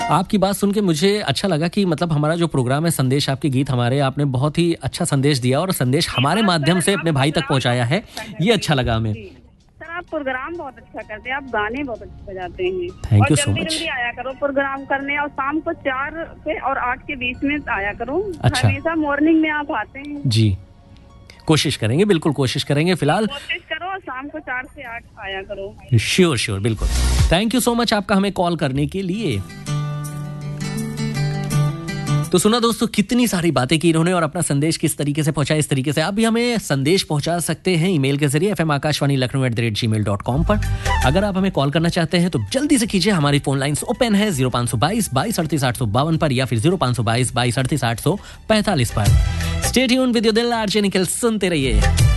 आपकी बात सुन के मुझे अच्छा लगा कि मतलब हमारा जो प्रोग्राम है संदेश आपके गीत हमारे, आपने बहुत ही अच्छा संदेश दिया और संदेश हमारे माध्यम से अपने भाई तक पहुंचाया है, ये अच्छा लगा हमें। सर आप प्रोग्राम बहुत अच्छा करते हैं, आप गाने बहुत अच्छे बजाते हैं। Thank you so much. जल्दी आया करो प्रोग्राम करने, और शाम को 4 से और 8 के बीच में आया करो। अच्छा। हमेशा मॉर्निंग में आप आते हैं। जी कोशिश करेंगे, बिल्कुल कोशिश करेंगे। फिलहाल कोशिश करो और शाम को 4 से 8 आया करो। श्योर श्योर, बिल्कुल। थैंक यू सो मच आपका हमें कॉल करने के लिए। तो सुना दोस्तों, कितनी सारी बातें की इन्होंने और अपना संदेश किस तरीके से पहुंचा। इस तरीके से आप भी हमें संदेश पहुंचा सकते हैं ईमेल के जरिए fmakashvani.lucknow@gmail.com पर। अगर आप हमें कॉल करना चाहते हैं तो जल्दी से कीजिए, हमारी फोन लाइंस ओपन है 0522 22 38 852 पर या फिर 0522 22 38 845 पर। स्टे ट्यून्ड विद योर दिल, आरजे निखिल सुनते रहिए।